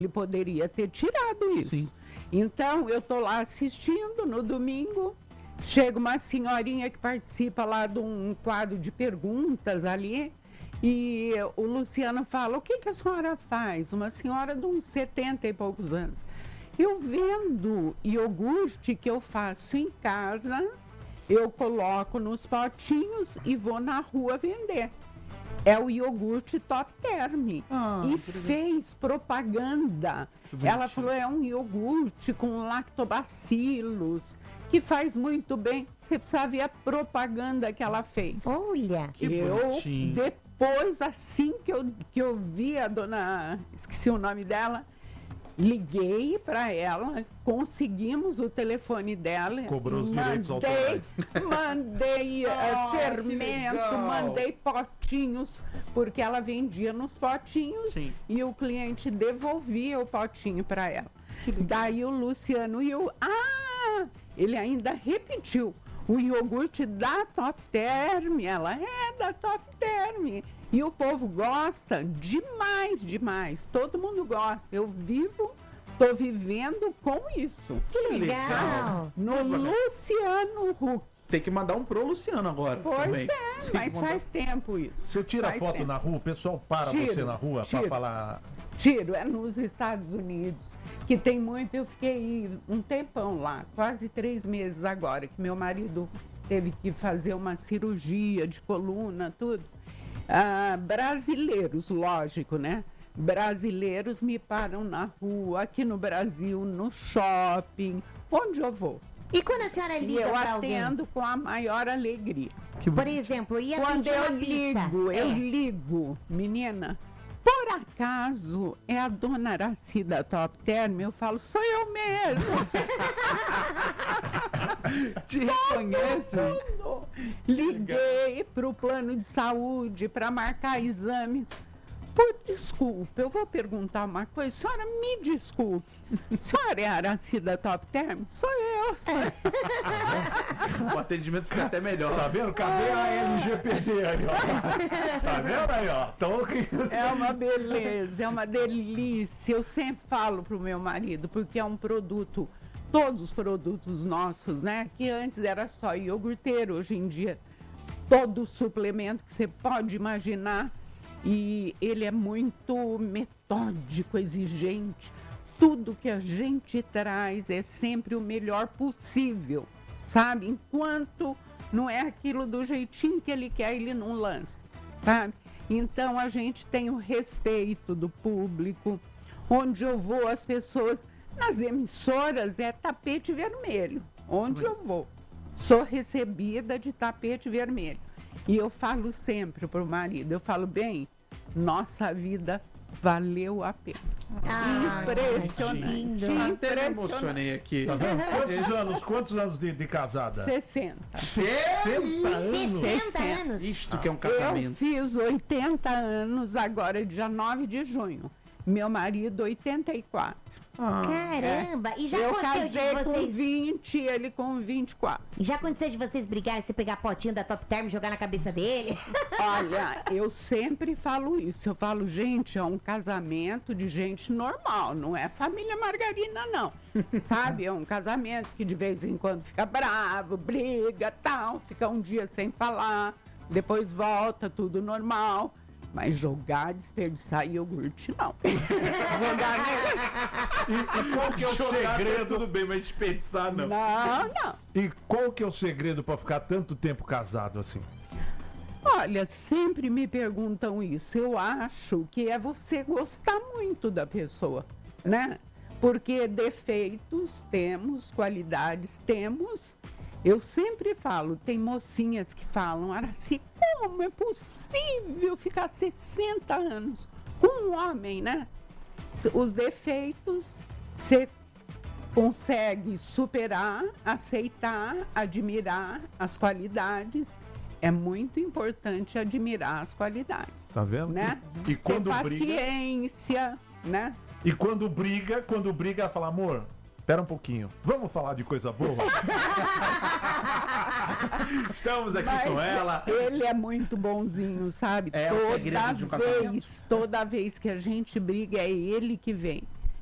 Ele poderia ter tirado isso. Sim. Então, eu estou lá assistindo no domingo, chega uma senhorinha que participa lá de um quadro de perguntas ali, e o Luciano fala, o que a senhora faz? Uma senhora de uns 70 e poucos anos. Eu vendo iogurte que eu faço em casa, eu coloco nos potinhos e vou na rua vender. É o iogurte Top Term. E fez propaganda. Ela falou, é um iogurte com lactobacilos, que faz muito bem. Você precisa ver a propaganda que ela fez. Olha! Que bonitinho. Depois, assim que eu vi a dona, esqueci o nome dela, liguei para ela, conseguimos o telefone dela. Cobrou os direitos autorais. Mandei fermento, mandei potinhos, porque ela vendia nos potinhos. Sim. E o cliente devolvia o potinho para ela. Daí o Luciano ele ainda repetiu. O iogurte da Top Term, ela é da Top Term. E o povo gosta demais, demais. Todo mundo gosta. Eu estou vivendo com isso. Que legal! No Luciano Huck. Tem que mandar um pro Luciano agora. Pois também. é, mas faz tempo isso. Você tira Faz foto tempo. na rua, o pessoal para você na rua para falar... Tiro, é nos Estados Unidos, que tem muito. Eu fiquei um tempão lá, quase 3 meses agora, que meu marido teve que fazer uma cirurgia de coluna, tudo. Brasileiros, lógico, né? Brasileiros me param na rua, aqui no Brasil, no shopping, onde eu vou. E quando a senhora E liga eu pra alguém? atendo com a maior alegria. Por exemplo, ia Quando pedir eu uma pizza. ligo, menina, por acaso é a dona Araci da Top Term? Eu falo, sou eu mesmo. Te reconhece? Liguei para o plano de saúde para marcar exames. Por desculpa, eu vou perguntar uma coisa. Senhora, me desculpe. Senhora é a Araci da Top Term? Sou eu. O atendimento fica até melhor. Tá vendo? Cadê a LGPD aí, ó? Tá vendo aí, ó? É uma beleza, é uma delícia. Eu sempre falo pro meu marido, porque é um produto, todos os produtos nossos, né? Que antes era só iogurteiro, hoje em dia todo suplemento que você pode imaginar. E ele é muito metódico, exigente. Tudo que a gente traz é sempre o melhor possível, sabe? Enquanto não é aquilo do jeitinho que ele quer, ele não lança, sabe? Então a gente tem o respeito do público. Onde eu vou, as pessoas, nas emissoras, é tapete vermelho. Onde eu vou, sou recebida de tapete vermelho. E eu falo sempre pro marido, eu falo, bem, nossa vida valeu a pena. Impressionante. Até me emocionei aqui. Tá vendo? Quantos anos de casada? 60. 60 anos? 60 anos? Isto que é um Eu casamento. fiz 80 anos agora, dia 9 de junho. Meu marido, 84. Caramba! E já Eu aconteceu de casei com vocês... 20, ele com 24. Já aconteceu de vocês brigarem, você pegar potinho da Top Term e jogar na cabeça dele? Olha, eu sempre falo isso. Eu falo, gente, é um casamento de gente normal, não é família margarina, não. Sabe? É um casamento que de vez em quando fica bravo, briga, tal, fica um dia sem falar, depois volta, tudo normal. Mas jogar, desperdiçar iogurte, não. E qual que é o segredo? Tudo bem, mas desperdiçar não. Não. E qual que é o segredo para ficar tanto tempo casado assim? Olha, sempre me perguntam isso. Eu acho que é você gostar muito da pessoa, né? Porque defeitos temos, qualidades temos. Eu sempre falo, tem mocinhas que falam, Araci, como é possível ficar 60 anos com um homem, né? Os defeitos você consegue superar, aceitar, admirar as qualidades. É muito importante admirar as qualidades. Tá vendo? Né? E quando ter briga... paciência, né? E quando briga, ela fala, amor, espera um pouquinho, vamos falar de coisa boa? Estamos aqui com ela. Ele é muito bonzinho, sabe? É o segredo de um casamento. Toda vez que a gente briga, é ele que vem.